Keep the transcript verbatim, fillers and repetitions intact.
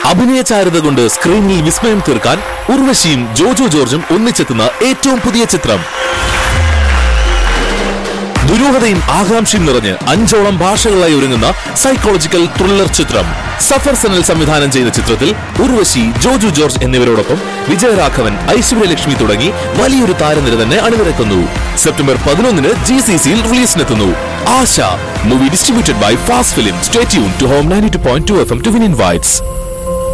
അഭിനയ ചാരുത കൊണ്ട് സ്ക്രീനിൽ വിസ്മയം തീർക്കാൻ ഉർവശിയും ജോജോ ജോർജും ഒന്നിച്ചെത്തുന്ന ഏറ്റവും പുതിയ ചിത്രം. ദുരൂഹതയും ആകാംക്ഷയും നിറഞ്ഞ് അഞ്ചോളം ഭാഷകളായി ഒരുങ്ങുന്ന സൈക്കോളജിക്കൽ ത്രില്ലർ ചിത്രം. സഫർ സനൽ സംവിധാനം ചെയ്ത ചിത്രത്തിൽ ഉർവശി, ജോജു ജോർജ് എന്നിവരോടൊപ്പം വിജയരാഘവൻ, ഐശ്വര്യലക്ഷ്മി തുടങ്ങി വലിയൊരു താരനിര തന്നെ അണിനിരക്കുന്നു. സെപ്റ്റംബർ പതിനൊന്നിന് ജി സി സിയിൽ റിലീസിനെത്തുന്നു. ആശ movie distributed by fast film. Stay tune to home ninety two point two F M to win invites.